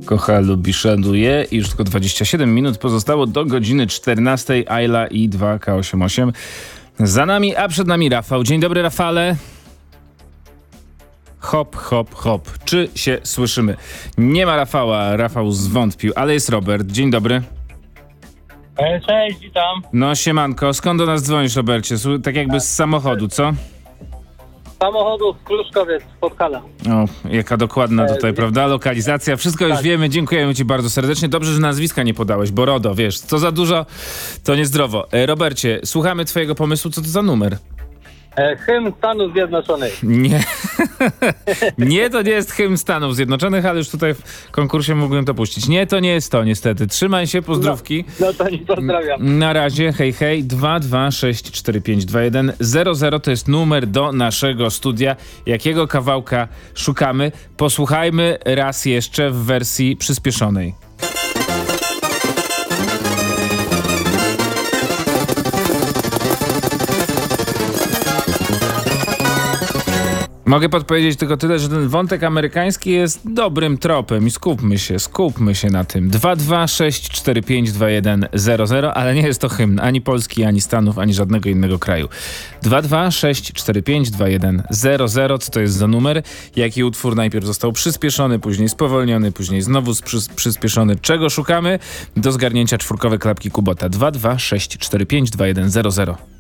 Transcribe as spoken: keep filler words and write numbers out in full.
kocha, lubi, szanuje i już tylko dwadzieścia siedem minut pozostało do godziny czternastej. Ayla i dwa K osiemdziesiąt osiem. Za nami, a przed nami Rafał. Dzień dobry, Rafale. Hop, hop, hop. Czy się słyszymy? Nie ma Rafała, Rafał zwątpił, ale jest Robert. Dzień dobry. Cześć, witam. No siemanko, skąd do nas dzwonisz, Robercie? Słu- Tak jakby z samochodu, co? Samochodu w Kluszkowiec, Podhala. O, jaka dokładna tutaj, E, prawda? Lokalizacja, wszystko już tak. wiemy, dziękujemy ci bardzo serdecznie. Dobrze, że nazwiska nie podałeś, bo RODO, wiesz, co za dużo, to niezdrowo. E, Robercie, słuchamy twojego pomysłu, co to za numer? E, hymn Stanów Zjednoczonych. Nie, nie, to nie jest hymn Stanów Zjednoczonych, ale już tutaj w konkursie mógłbym to puścić. Nie, to nie jest to niestety. Trzymaj się, pozdrówki. No, no to nie pozdrawiam. Na razie, hej, hej, dwa dwa sześć cztery pięć dwa jeden zero zero to jest numer do naszego studia. Jakiego kawałka szukamy? Posłuchajmy raz jeszcze w wersji przyspieszonej. Mogę podpowiedzieć tylko tyle, że ten wątek amerykański jest dobrym tropem i skupmy się, skupmy się na tym. dwa dwa sześć cztery pięć dwa jeden zero zero, ale nie jest to hymn ani Polski, ani Stanów, ani żadnego innego kraju. dwa dwa sześć cztery pięć dwa jeden zero zero, co to jest za numer? Jaki utwór najpierw został przyspieszony, później spowolniony, później znowu sprzy- przyspieszony? Czego szukamy? Do zgarnięcia czwórkowe klapki Kubota. dwa dwa sześć cztery pięć dwa jeden zero zero.